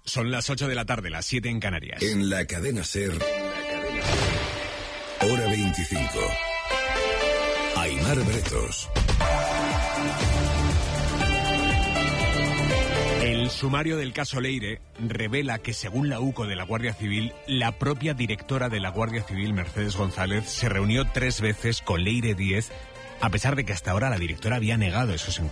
Son las 8 de la tarde, las 7 en Canarias. En la cadena SER, hora 25. Aimar Bretos. El sumario del caso Leire revela que, según la UCO de la Guardia Civil, la propia directora de la Guardia Civil, Mercedes González, se reunió 3 veces con Leire Díez, a pesar de que hasta ahora la directora había negado esos encuentros.